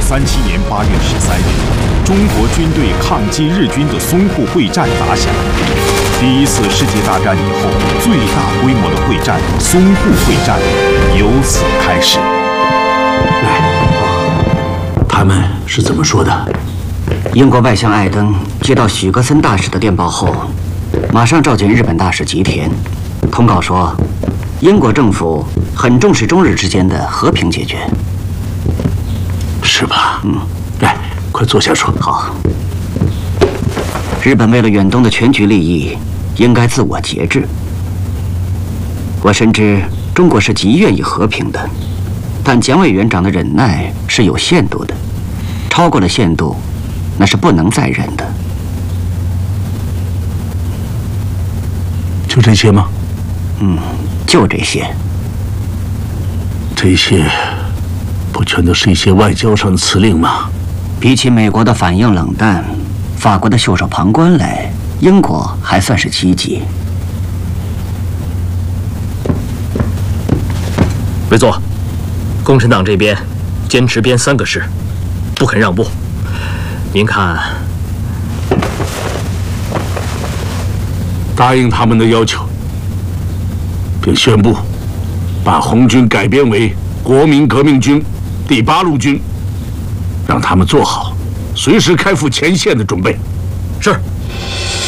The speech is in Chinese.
年8月13日，中国军队抗击日军的淞沪会战打响。第一次世界大战以后最大规模的会战——淞沪会战，由此开始。 他们是怎么说的？ 英国外相艾登接到许格森大使的电报后，马上召见日本大使吉田，通告说，英国政府很重视中日之间的和平解决。 是吧？来，快坐下说。 好。日本为了远东的全局利益，应该自我节制。我深知中国是极愿意和平的，但蒋委员长的忍耐是有限度的，超过了限度，那是不能再忍的。 就这些吗？ 就这些。 这些不全都是一些外交上的辞令吗？ 比起美国的反应冷淡，法国的袖手旁观来，英国还算是积极。 委座，共产党这边坚持编3个师，不肯让步。您看， 答应他们的要求，并宣布把红军改编为国民革命军第8路军，让他们做好随时开赴前线的准备。 是。